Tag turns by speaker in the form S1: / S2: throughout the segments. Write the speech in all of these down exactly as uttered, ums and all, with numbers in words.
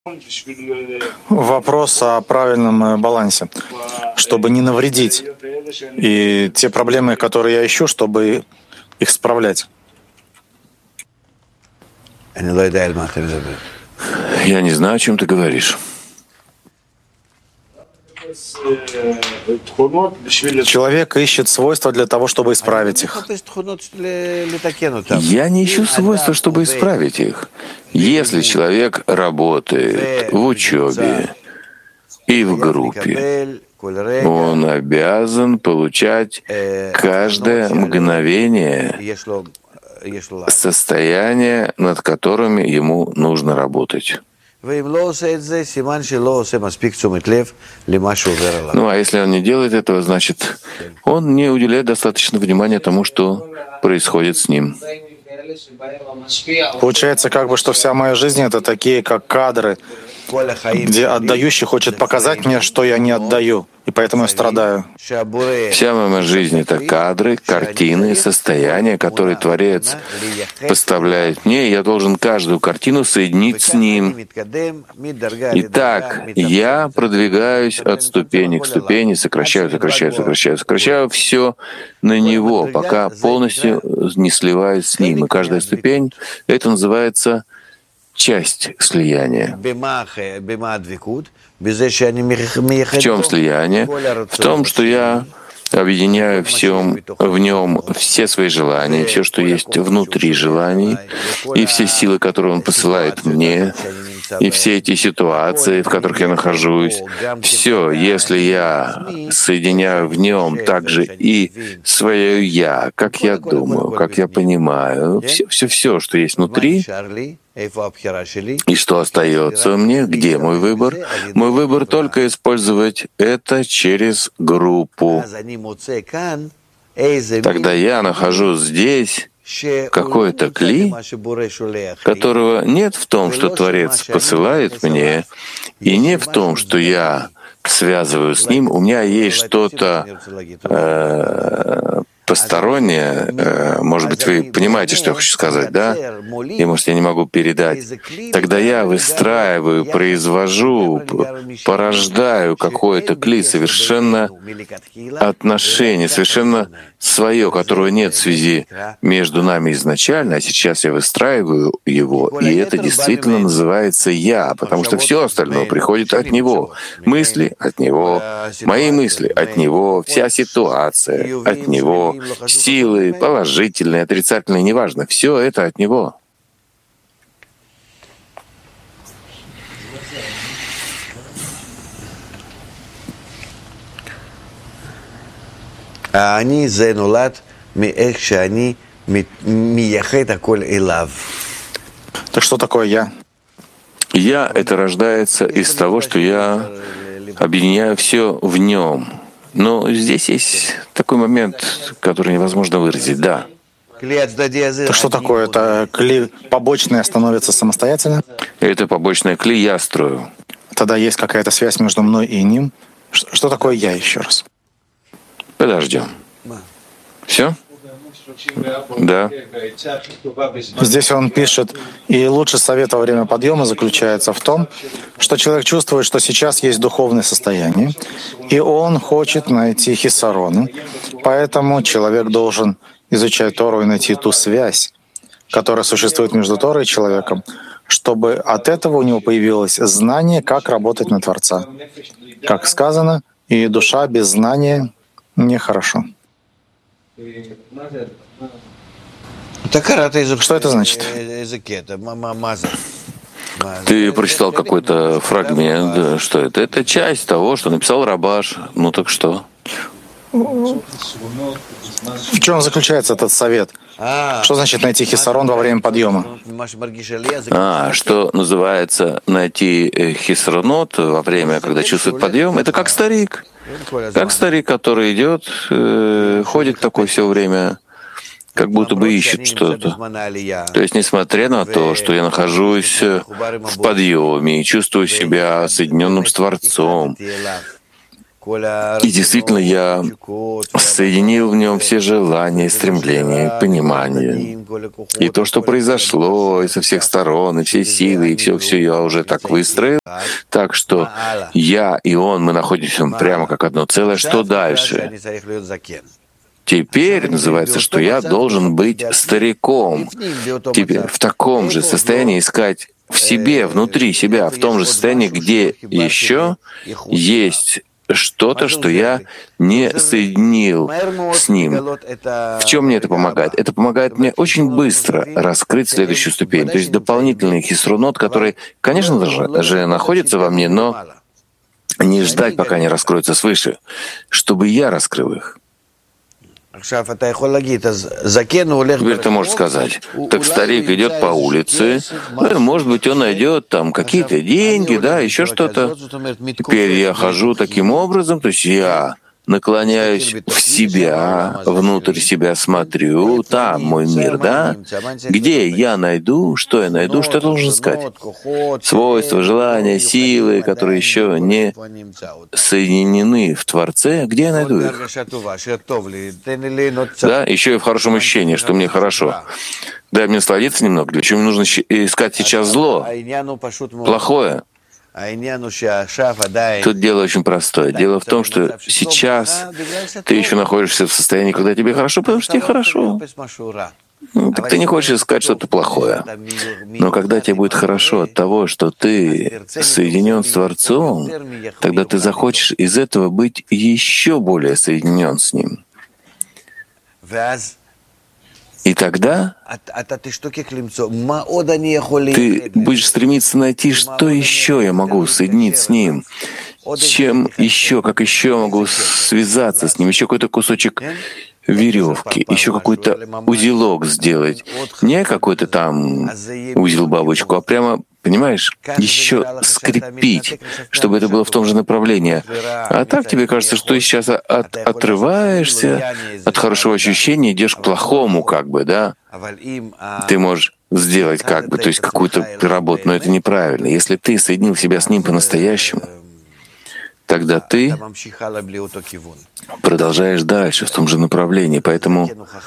S1: Вопрос о правильном э, балансе, чтобы не навредить. И те проблемы, которые я ищу, чтобы их справлять.
S2: Я не знаю, о чем ты говоришь.
S1: Человек ищет свойства для того, чтобы исправить их.
S2: Я не ищу свойства, чтобы исправить их. Если человек работает в учебе и в группе, он обязан получать каждое мгновение состояние, над которыми ему нужно работать. Ну, а если он не делает этого, значит, он не уделяет достаточно внимания тому, что происходит с ним.
S1: Получается, как бы, что вся моя жизнь — это такие, как кадры, где отдающий хочет показать мне, что я не отдаю, и поэтому я страдаю.
S2: Вся моя жизнь — это кадры, картины, состояния, которые Творец поставляет мне, и я должен каждую картину соединить с Ним. Итак, я продвигаюсь от ступени к ступени, сокращаю, сокращаю, сокращаю, сокращаю все на Него, пока полностью не сливаюсь с Ним. И каждая ступень — это называется часть слияния. В чем слияние? В том, что я объединяю всем, в нем все свои желания, все, что есть внутри желаний, и все силы, которые он посылает мне, и все эти ситуации, в которых я нахожусь. Все, если я соединяю в нем также и свое «я», как я думаю, как я понимаю, все, все, все, что есть внутри, и что остается мне, где мой выбор? Мой выбор только использовать это через группу. Тогда я нахожу здесь какой-то кли, которого нет в том, что Творец посылает мне, и не в том, что я связываю с ним. У меня есть что-то э, постороннее. Э, может быть, вы понимаете, что я хочу сказать, да? И, может, я не могу передать. Тогда я выстраиваю, произвожу, порождаю какое-то кли, совершенно отношение, совершенно свое, которого нет в связи между нами изначально, а сейчас я выстраиваю его, и это действительно называется «я», потому что все остальное приходит от него. Мысли от него, мои мысли от него, вся ситуация от него, силы положительные, отрицательные, неважно, все это от него.
S3: Так
S1: что такое «я»?
S2: «Я» — это рождается из того, что я объединяю все в нем. Но здесь есть такой момент, который невозможно выразить. Да.
S1: Так что такое? Это кли побочное становится самостоятельно?
S2: Это побочное кли я строю.
S1: Тогда есть какая-то связь между мной и ним? Что такое «я» еще раз?
S2: Подождем. Все? Да.
S1: Здесь он пишет, и лучший совет во время подъема заключается в том, что человек чувствует, что сейчас есть духовное состояние, и он хочет найти хисароны. Поэтому человек должен изучать Тору и найти ту связь, которая существует между Торой и человеком, чтобы от этого у него появилось знание, как работать на Творца. Как сказано, и душа без знания нехорошо. Что это значит?
S2: Ты прочитал какой-то фрагмент. Что это? Это часть того, что написал Рабаш. Ну так что?
S1: В чем заключается этот совет? Что значит найти хисарон во время подъема?
S2: А, что называется найти хисаронот во время, когда чувствует подъем? Это как старик. Как старик, который идет, э, ходит такое все время, как будто бы ищет что-то. То есть, несмотря на то, что я нахожусь в подъеме и чувствую себя соединенным с Творцом, И действительно, я соединил в нем все желания, стремления, понимания. И то, что произошло, и со всех сторон, и все силы, и все-все я уже так выстроил, так что я и он, мы находимся прямо как одно целое. Что дальше? Теперь называется, что я должен быть стариком. Теперь в таком же состоянии искать в себе, внутри себя, в том же состоянии, где еще есть что-то, что я не соединил с ним. В чем мне это помогает? Это помогает мне очень быстро раскрыть следующую ступень, то есть дополнительный хисрунот, который, конечно же, же находится во мне, но не ждать, пока они раскроются свыше, чтобы я раскрыл их. Теперь ты можешь сказать, так старик идет по улице, может быть, он найдет там какие-то деньги, да, еще что-то. Теперь я хожу таким образом, то есть я наклоняюсь в себя, внутрь себя смотрю, там мой мир, да? Где я найду, что я найду, что я должен искать? Свойства, желания, силы, которые еще не соединены в Творце, где я найду их? Да, еще и в хорошем ощущении, что мне хорошо. Дай мне насладиться немного. Для чего мне нужно искать сейчас зло, плохое? Тут дело очень простое. Дело в том, что сейчас ты еще находишься в состоянии, когда тебе хорошо, потому что тебе хорошо. Ну, так ты не хочешь искать что-то плохое. Но когда тебе будет хорошо от того, что ты соединен с Творцом, тогда ты захочешь из этого быть еще более соединен с Ним. И тогда ты будешь стремиться найти, что еще я могу соединить с Ним, чем еще, как еще могу связаться с Ним, еще какой-то кусочек веревки, еще какой-то узелок сделать. Не какой-то там узел-бабочку, а прямо, понимаешь, еще скрепить, чтобы это было в том же направлении. А так тебе кажется, что ты сейчас от, отрываешься от хорошего ощущения, идешь к плохому, как бы, да? Ты можешь сделать как бы, то есть какую-то работу, но это неправильно. Если ты соединил себя с Ним по-настоящему, тогда ты продолжаешь дальше в том же направлении. Поэтому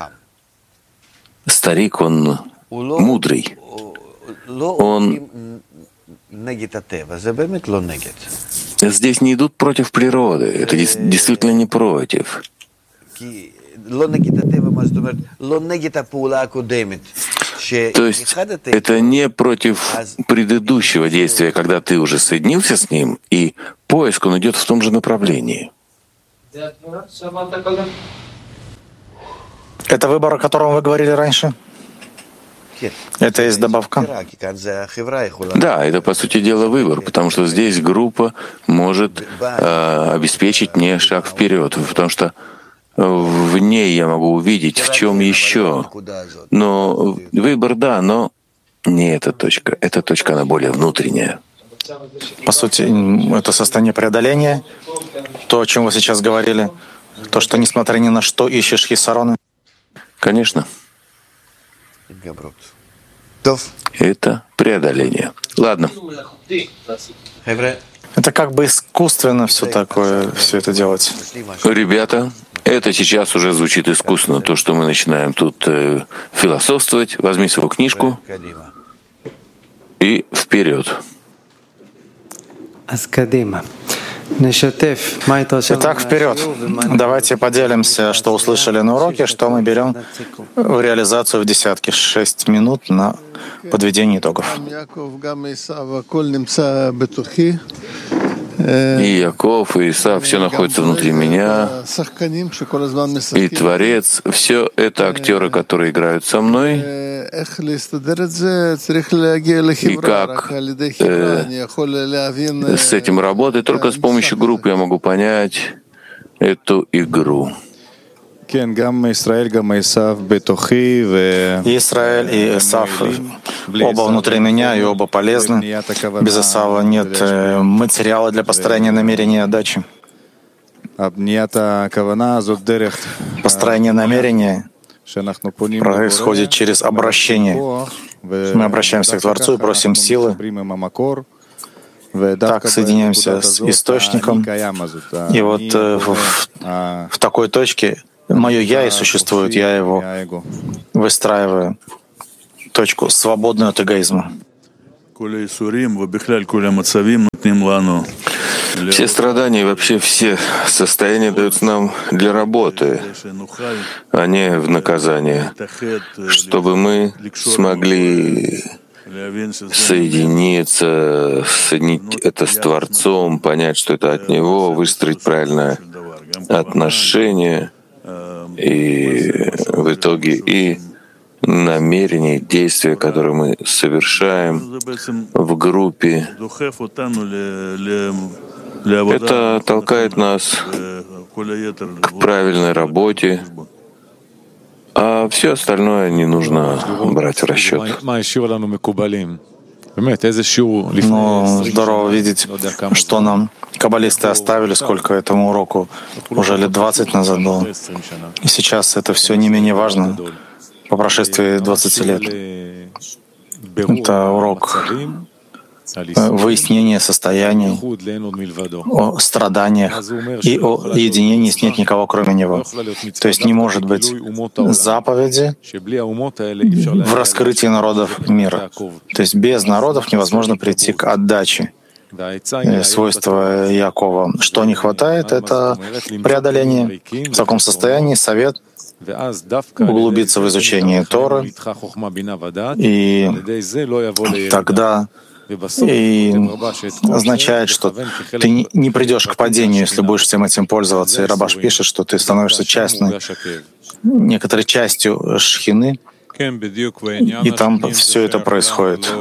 S2: старик, он мудрый. Он здесь не идут против природы. Это действительно не против. То есть это не против предыдущего действия, когда ты уже соединился с Ним, и поиск, он идет в том же направлении.
S1: Это выбор, о котором вы говорили раньше? Это есть добавка?
S2: Да, это, по сути дела, выбор, потому что здесь группа может э, обеспечить мне шаг вперед, потому что в ней я могу увидеть, в чем еще. Но выбор, да, но не эта точка. Эта точка, она более внутренняя.
S1: По сути, это состояние преодоления, то, о чем вы сейчас говорили, то, что, несмотря ни на что, ищешь хисароны.
S2: Конечно. Это преодоление. Ладно.
S1: Это как бы искусственно все такое, все это делать.
S2: Ребята, это сейчас уже звучит искусственно, то, что мы начинаем тут э, философствовать. Возьми свою книжку и вперед.
S1: Итак, вперед. Давайте поделимся, что услышали на уроке, что мы берем в реализацию в десятки. Шесть минут на подведение итогов.
S2: И Яков, и Исав, все находится внутри меня, и Творец, все это актеры, которые играют со мной, и как э, с этим работать, только с помощью группы я могу понять эту игру.
S1: Израиль и Исав оба внутри меня и оба полезны. Без Исава нет материала для построения намерения отдачи. Построение намерения происходит через обращение. Мы обращаемся к Творцу и просим силы. Так соединяемся с источником. И вот э, в, в такой точке мое «я» и существует, я его выстраиваю, точку, свободную от эгоизма.
S2: Все страдания и вообще все состояния даются нам для работы, а не в наказание, чтобы мы смогли соединиться, соединить это с Творцом, понять, что это от Него, выстроить правильное отношение и в итоге и намерения, действия, которые мы совершаем в группе, это толкает нас к правильной работе, а все остальное не нужно брать в расчет.
S1: Ну, здорово видеть, что нам каббалисты оставили, сколько этому уроку уже лет двадцать назад было. И сейчас это все не менее важно по прошествии двадцати лет. Это урок выяснения состояний, о страданиях и о единении с нет никого, кроме Него. То есть не может быть заповеди в раскрытии народов мира. То есть без народов невозможно прийти к отдаче. Свойства Якова. Что не хватает, это преодоление. В таком состоянии совет углубиться в изучение Торы, и тогда и означает, что ты не придешь к падению, если будешь всем этим пользоваться. И Рабаш пишет, что ты становишься частной, некоторой частью шхины, и там все это происходит.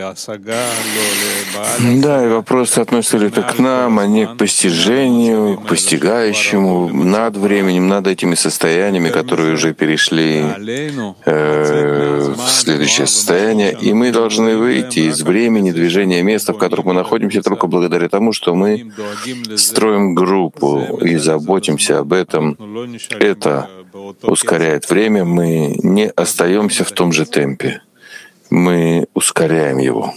S2: Да, и вопросы относятся ли это к нам, а не к постижению, к постигающему, над временем, над этими состояниями, которые уже перешли э, в следующее состояние. И мы должны выйти из времени, движения, места, в котором мы находимся, только благодаря тому, что мы строим группу и заботимся об этом. Это ускоряет время, мы не остаемся в том же темпе, мы ускоряем его.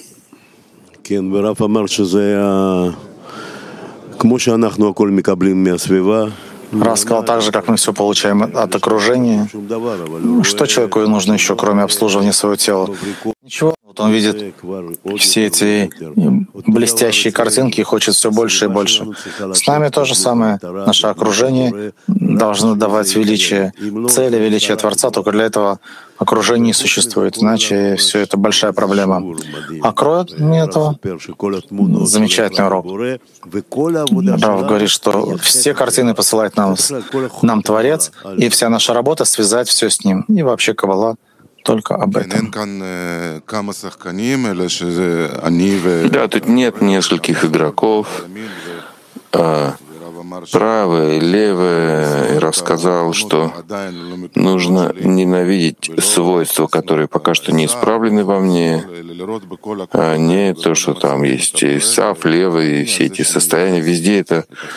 S1: Раз сказал так же, как мы все получаем от окружения, что человеку нужно еще, кроме обслуживания своего тела? Ничего. Вот он видит все эти блестящие картинки и хочет все больше и больше. С нами то же самое. Наше окружение должно давать величие цели, величие Творца. Только для этого окружение не существует. Иначе все это большая проблема. А кроет мне этого замечательный урок. Рав говорит, что все картины посылает нам, нам Творец, и вся наша работа — связать все с Ним. И вообще Каббала только об этом.
S2: Да, тут нет нескольких игроков, а правое, левое. И рассказал, что нужно ненавидеть свойства, которые пока что не исправлены во мне, а не то, что там есть Исав, левый, и все эти состояния. Везде это